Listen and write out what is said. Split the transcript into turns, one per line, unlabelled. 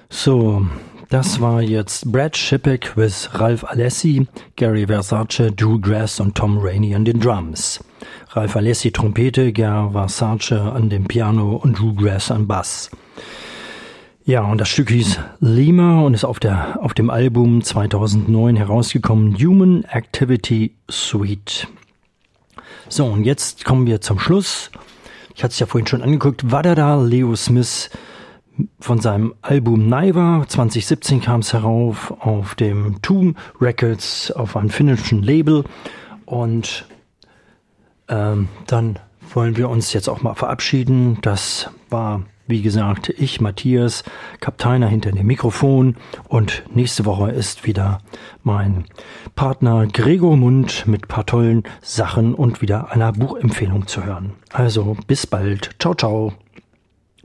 So, das war jetzt Brad Shippick with Ralph Alessi, Gary Versace, Drew Grass und Tom Rainey an den Drums. Ralph Alessi Trompete, Gary Versace an dem Piano und Drew Grass an Bass. Ja, und das Stück hieß Lima und ist auf dem Album 2009 herausgekommen, Human Activity Suite. So, und jetzt kommen wir zum Schluss. Ich hatte es ja vorhin schon angeguckt, Wadada Leo Smith von seinem Album Naiva, 2017 kam es herauf, auf dem Tomb Records, auf einem finnischen Label. Und dann wollen wir uns jetzt auch mal verabschieden. Das war, wie gesagt, ich, Matthias, Kapteiner hinter dem Mikrofon. Und nächste Woche ist wieder mein Partner Gregor Mund mit ein paar tollen Sachen und wieder einer Buchempfehlung zu hören. Also bis bald. Ciao, ciao.